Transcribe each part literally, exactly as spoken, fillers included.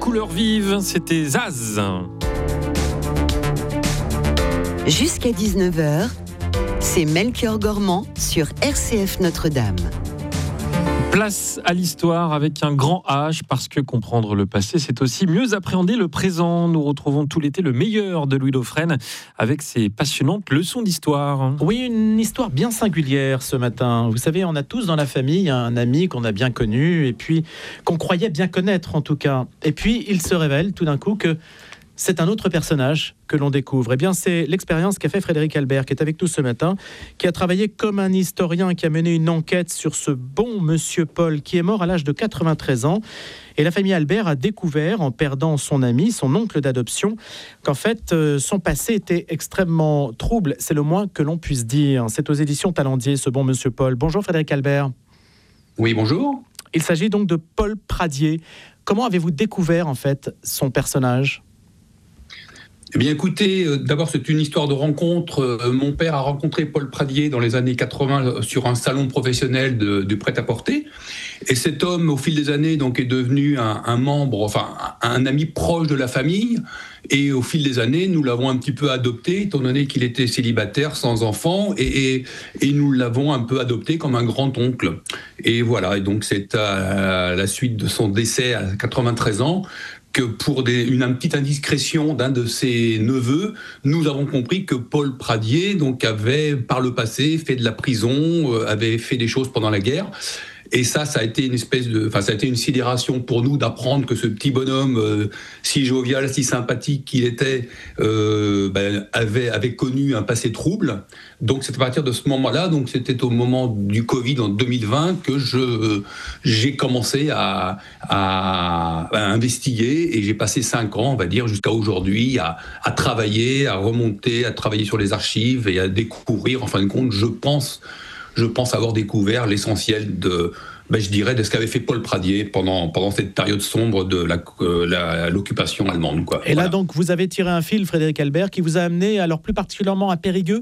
couleurs vives, c'était Zaz. Jusqu'à dix-neuf heures, c'est Melchior Gormand sur R C F Notre-Dame. Place à l'histoire avec un grand H, parce que comprendre le passé, c'est aussi mieux appréhender le présent. Nous retrouvons tout l'été le meilleur de Louis Dauphren avec ses passionnantes leçons d'histoire. Oui, une histoire bien singulière ce matin. Vous savez, on a tous dans la famille un ami qu'on a bien connu et puis qu'on croyait bien connaître en tout cas. Et puis il se révèle tout d'un coup que c'est un autre personnage que l'on découvre. Eh bien, c'est l'expérience qu'a fait Frédéric Albert, qui est avec nous ce matin, qui a travaillé comme un historien, qui a mené une enquête sur ce bon monsieur Paul, qui est mort à l'âge de quatre-vingt-treize ans. Et la famille Albert a découvert, en perdant son ami, son oncle d'adoption, qu'en fait, euh, son passé était extrêmement trouble. C'est le moins que l'on puisse dire. C'est aux éditions Talendier, ce bon monsieur Paul. Bonjour Frédéric Albert. Oui, bonjour. Il s'agit donc de Paul Pradier. Comment avez-vous découvert, en fait, son personnage ? Eh bien, écoutez, euh, d'abord, c'est une histoire de rencontre. Euh, mon père a rencontré Paul Pradier dans les années quatre-vingts euh, sur un salon professionnel de, de prêt-à-porter. Et cet homme, au fil des années, donc, est devenu un, un membre, enfin, un, un ami proche de la famille. Et au fil des années, nous l'avons un petit peu adopté, étant donné qu'il était célibataire, sans enfant, et, et, et nous l'avons un peu adopté comme un grand-oncle. Et voilà, et donc c'est à la suite de son décès à quatre-vingt-treize ans, que pour des, une, une petite indiscrétion d'un de ses neveux, nous avons compris que Paul Pradier donc, avait, par le passé, fait de la prison, euh, avait fait des choses pendant la guerre. Et ça, ça a été une espèce de, enfin, ça a été une sidération pour nous d'apprendre que ce petit bonhomme, euh, si jovial, si sympathique qu'il était, euh, ben, avait, avait connu un passé trouble. Donc, c'est à partir de ce moment-là, donc c'était au moment du Covid en deux mille vingt que je, euh, j'ai commencé à, à, à investiguer et j'ai passé cinq ans, on va dire, jusqu'à aujourd'hui, à, à travailler, à remonter, à travailler sur les archives et à découvrir, en fin de compte, je pense. Je pense avoir découvert l'essentiel de, ben je dirais, de ce qu'avait fait Paul Pradier pendant, pendant cette période sombre de la, euh, la, l'occupation allemande, quoi. Et voilà. Là, donc, vous avez tiré un fil, Frédéric Albert, qui vous a amené, alors plus particulièrement à Périgueux.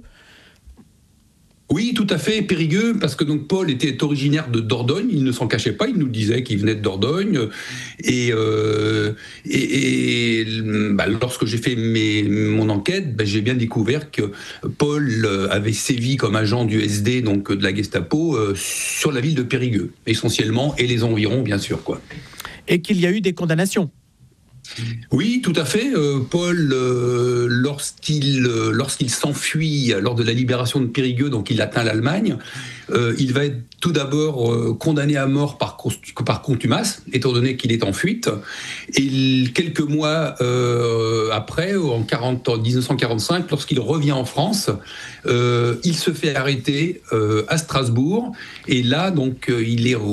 Oui, tout à fait, Périgueux, parce que donc Paul était originaire de Dordogne, il ne s'en cachait pas, il nous disait qu'il venait de Dordogne, et, euh, et, et bah, lorsque j'ai fait mes, mon enquête, bah, j'ai bien découvert que Paul avait sévi comme agent du S D, donc de la Gestapo, euh, sur la ville de Périgueux, essentiellement, et les environs, bien sûr, quoi. Et qu'il y a eu des condamnations. Oui, tout à fait. Euh, Paul, euh, lorsqu'il, euh, lorsqu'il s'enfuit lors de la libération de Périgueux, donc il atteint l'Allemagne, euh, il va être tout d'abord euh, condamné à mort par, par contumace, étant donné qu'il est en fuite. Et quelques mois euh, après, en, quarante, en dix-neuf cent quarante-cinq, lorsqu'il revient en France, euh, il se fait arrêter euh, à Strasbourg. Et là, donc, euh, il est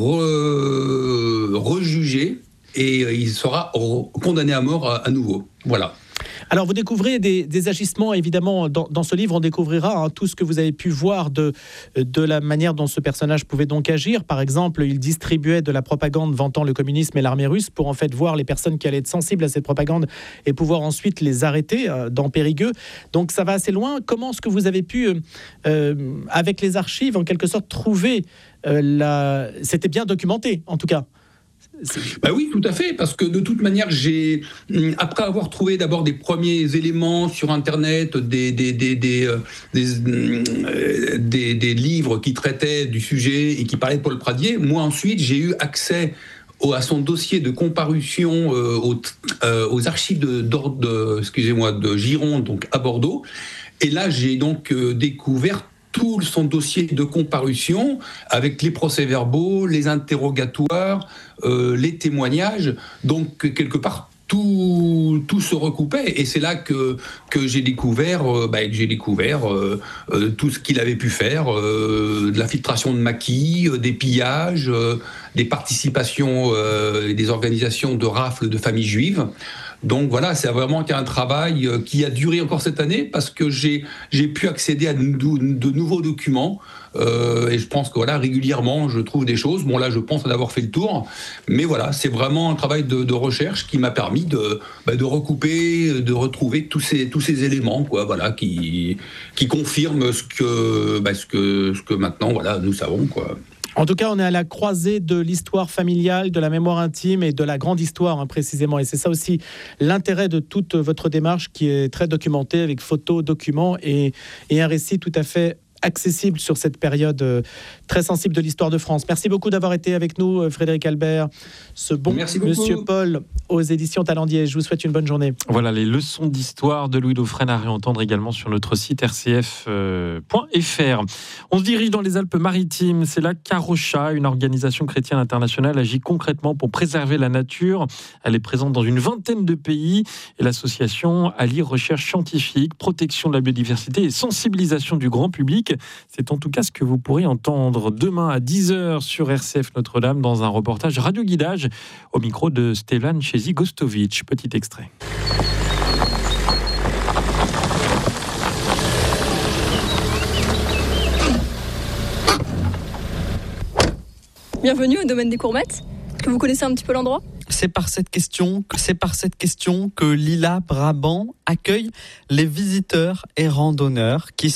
re, rejugé. Et il sera condamné à mort à nouveau. Voilà. Alors, vous découvrez des, des agissements, évidemment, dans, dans ce livre, on découvrira hein, tout ce que vous avez pu voir de, de la manière dont ce personnage pouvait donc agir. Par exemple, il distribuait de la propagande vantant le communisme et l'armée russe pour en fait voir les personnes qui allaient être sensibles à cette propagande et pouvoir ensuite les arrêter euh, dans Périgueux. Donc, ça va assez loin. Comment est-ce que vous avez pu, euh, avec les archives, en quelque sorte, trouver euh, la... C'était bien documenté, en tout cas. Bah oui, tout à fait, parce que de toute manière, j'ai, après avoir trouvé d'abord des premiers éléments sur Internet, des, des, des, des, euh, des, euh, des, des livres qui traitaient du sujet et qui parlaient de Paul Pradier, moi ensuite, j'ai eu accès au, à son dossier de comparution euh, aux, euh, aux archives de, de, excusez-moi, de Gironde, donc à Bordeaux. Et là, j'ai donc euh, découvert tout son dossier de comparution avec les procès-verbaux, les interrogatoires, euh, les témoignages. Donc, quelque part, tout, tout se recoupait. Et c'est là que, que j'ai découvert, euh, bah, que j'ai découvert euh, euh, tout ce qu'il avait pu faire, euh, de l'infiltration de maquis, euh, des pillages, euh, des participations euh, et des organisations de rafles de familles juives. Donc voilà, c'est vraiment un travail qui a duré encore cette année parce que j'ai, j'ai pu accéder à de, de nouveaux documents euh, et je pense que voilà, régulièrement je trouve des choses. Bon là, je pense en avoir fait le tour, mais voilà, c'est vraiment un travail de, de recherche qui m'a permis de, bah, de recouper, de retrouver tous ces, tous ces éléments, quoi, voilà, qui, qui confirment ce que, bah, ce que, ce que maintenant voilà, nous savons, quoi. En tout cas, on est à la croisée de l'histoire familiale, de la mémoire intime et de la grande histoire, hein, précisément. Et c'est ça aussi l'intérêt de toute votre démarche qui est très documentée avec photos, documents et, et un récit tout à fait accessible sur cette période euh, très sensible de l'histoire de France. Merci beaucoup d'avoir été avec nous, Frédéric Albert. Ce bon Merci Monsieur beaucoup. Paul aux éditions Talendier. Je vous souhaite une bonne journée. Voilà les leçons d'histoire de Louis Dauphren à réentendre également sur notre site r c f point f r. On se dirige dans les Alpes-Maritimes. C'est là qu'Arocha, une organisation chrétienne internationale, agit concrètement pour préserver la nature. Elle est présente dans une vingtaine de pays et l'association allie recherche scientifique, protection de la biodiversité et sensibilisation du grand public. C'est en tout cas ce que vous pourrez entendre demain à dix heures sur R C F Notre-Dame dans un reportage radio-guidage au micro de Stevan Chezi-Gostovic. Petit extrait. Bienvenue au domaine des Courmettes. Est-ce que vous connaissez un petit peu l'endroit ? C'est par cette question, c'est par cette question que Lila Brabant accueille les visiteurs et randonneurs qui